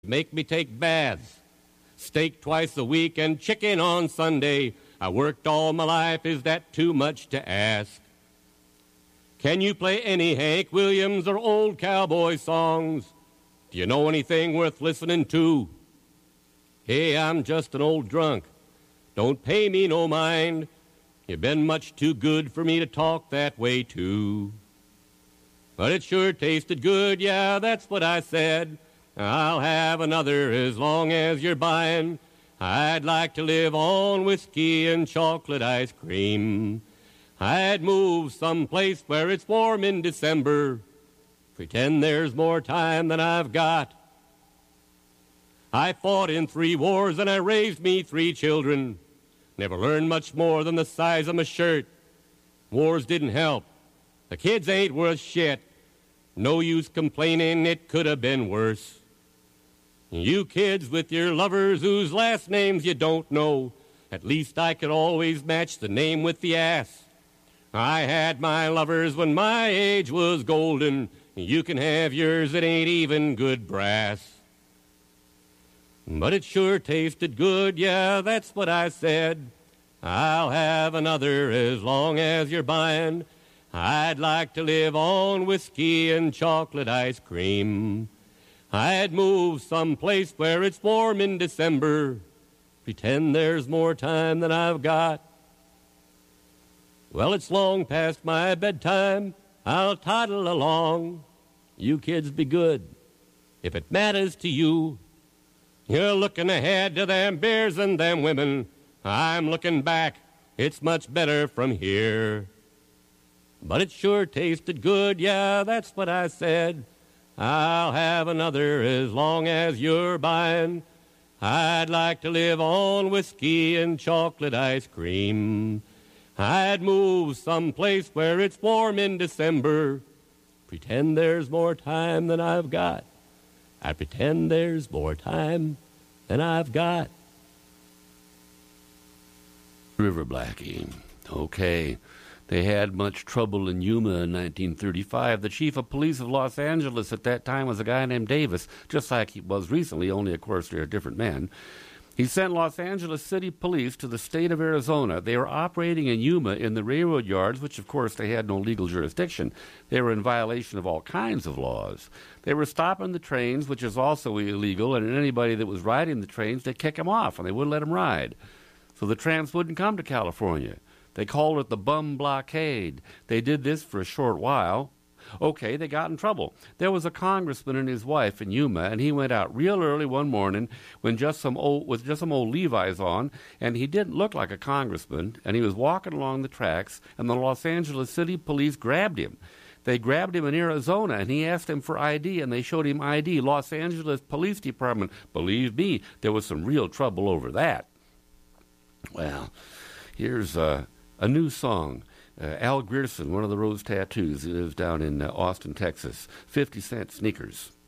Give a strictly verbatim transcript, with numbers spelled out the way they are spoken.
make me take baths, steak twice a week and chicken on Sunday. I worked all my life, is that too much to ask? Can you play any Hank Williams or old cowboy songs? Do you know anything worth listening to? Hey, I'm just an old drunk. Don't pay me no mind. You've been much too good for me to talk that way to. But it sure tasted good, yeah, that's what I said. I'll have another as long as you're buying. I'd like to live on whiskey and chocolate ice cream. I'd move someplace where it's warm in December. Pretend there's more time than I've got. I fought in three wars and I raised me three children. Never learned much more than the size of my shirt. Wars didn't help. The kids ain't worth shit. No use complaining, it could have been worse. You kids with your lovers whose last names you don't know, at least I could always match the name with the ass. I had my lovers when my age was golden. You can have yours, it ain't even good brass. But it sure tasted good, yeah, that's what I said. I'll have another as long as you're buying. I'd like to live on whiskey and chocolate ice cream. I'd move someplace where it's warm in December. Pretend there's more time than I've got. Well, it's long past my bedtime. I'll toddle along. You kids be good. If it matters to you, you're looking ahead to them beers and them women. I'm looking back. It's much better from here. But it sure tasted good, yeah, that's what I said. I'll have another as long as you're buying. I'd like to live on whiskey and chocolate ice cream. I'd move someplace where it's warm in December. Pretend there's more time than I've got. I pretend there's more time than I've got. River Blackie. Okay. They had much trouble in Yuma in nineteen thirty-five. The chief of police of Los Angeles at that time was a guy named Davis, just like he was recently, only, of course, they're a different man. He sent Los Angeles City Police to the state of Arizona. They were operating in Yuma in the railroad yards, which, of course, they had no legal jurisdiction. They were in violation of all kinds of laws. They were stopping the trains, which is also illegal, and anybody that was riding the trains, they'd kick them off, and they wouldn't let them ride. So the tramps wouldn't come to California. They called it the bum blockade. They did this for a short while. Okay, they got in trouble. There was a congressman and his wife in Yuma, and he went out real early one morning when just some old with just some old Levi's on, and he didn't look like a congressman, and he was walking along the tracks, and the Los Angeles City Police grabbed him. They grabbed him in Arizona, and he asked them for I D, and they showed him I D. Los Angeles Police Department, believe me, there was some real trouble over that. Well, here's uh, a new song. Uh, Al Grierson, one of the Rose Tattoos, he lives down in uh, Austin, Texas. fifty cent sneakers.